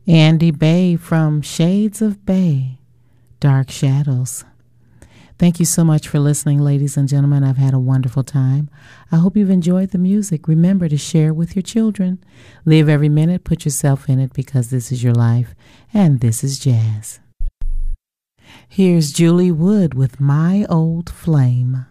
Andy Bay from Shades of Bay, Dark Shadows. Thank you so much for listening, ladies and gentlemen. I've had a wonderful time. I hope you've enjoyed the music. Remember to share with your children. Live every minute, put yourself in it, because this is your life, and this is jazz. Here's Julie Wood with My Old Flame.